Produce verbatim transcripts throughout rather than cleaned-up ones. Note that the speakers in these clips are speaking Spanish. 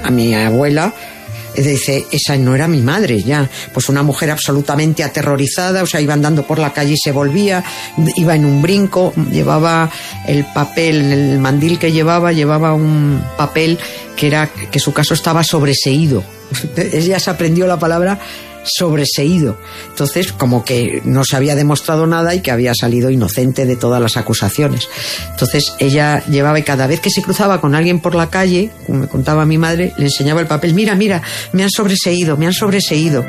a mi abuela, dice, esa no era mi madre ya, pues una mujer absolutamente aterrorizada, o sea, iba andando por la calle y se volvía, iba en un brinco, llevaba el papel, en el mandil que llevaba, llevaba un papel que era, que su caso estaba sobreseído. Ella se aprendió la palabra sobreseído. Entonces, como que no se había demostrado nada y que había salido inocente de todas las acusaciones. Entonces, ella llevaba, y cada vez que se cruzaba con alguien por la calle, como me contaba mi madre, le enseñaba el papel, mira, mira, me han sobreseído, me han sobreseído.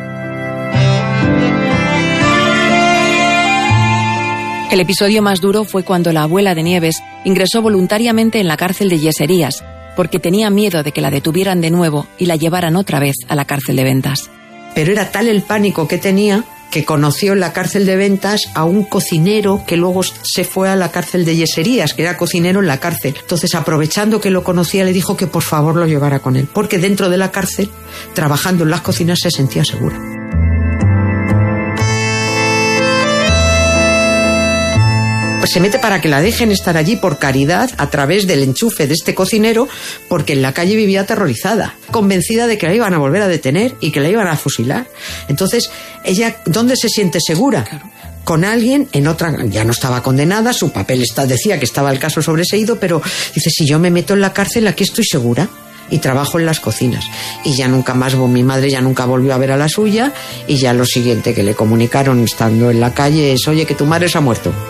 El episodio más duro fue cuando la abuela de Nieves ingresó voluntariamente en la cárcel de Yeserías, porque tenía miedo de que la detuvieran de nuevo y la llevaran otra vez a la cárcel de Ventas. Pero era tal el pánico que tenía que conoció en la cárcel de Ventas a un cocinero que luego se fue a la cárcel de Yeserías, que era cocinero en la cárcel. Entonces, aprovechando que lo conocía, le dijo que por favor lo llevara con él, porque dentro de la cárcel, trabajando en las cocinas, se sentía segura. Pues se mete para que la dejen estar allí por caridad a través del enchufe de este cocinero, porque en la calle vivía aterrorizada, convencida de que la iban a volver a detener y que la iban a fusilar. Entonces, ella, ¿dónde se siente segura? Claro. Con alguien en otra, ya no estaba condenada, su papel está, decía que estaba el caso sobreseído, pero dice, si yo me meto en la cárcel, aquí estoy segura. Y trabajo en las cocinas. Y ya nunca más, mi madre ya nunca volvió a ver a la suya, y ya lo siguiente que le comunicaron estando en la calle es, oye, que tu madre se ha muerto.